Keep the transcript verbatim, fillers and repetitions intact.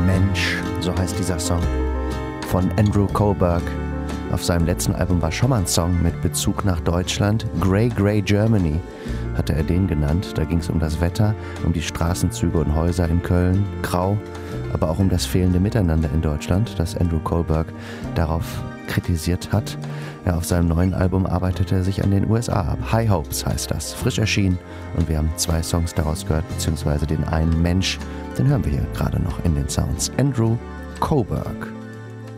Mensch, so heißt dieser Song, von Andrew Kohlberg. Auf seinem letzten Album war schon mal ein Song mit Bezug nach Deutschland. Grey Grey Germany hatte er den genannt. Da ging es um das Wetter, um die Straßenzüge und Häuser in Köln, grau, aber auch um das fehlende Miteinander in Deutschland, das Andrew Kohlberg darauf kritisiert hat. Ja, auf seinem neuen Album arbeitet er sich an den U S A ab. High Hopes heißt das, frisch erschienen. Und wir haben zwei Songs daraus gehört, beziehungsweise den einen Mensch, den hören wir hier gerade noch in den Sounds. Andrew Kohlberg.